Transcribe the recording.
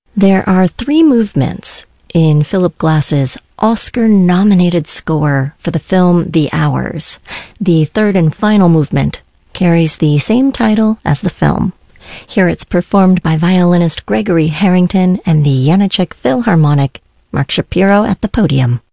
There are three movements in Philip Glass's Oscar-nominated score for the film The Hours. The third and final movement carries the same title as the film. Here it's performed by violinist Gregory Harrington and the Janacek Philharmonic, Mark Shapiro at the podium.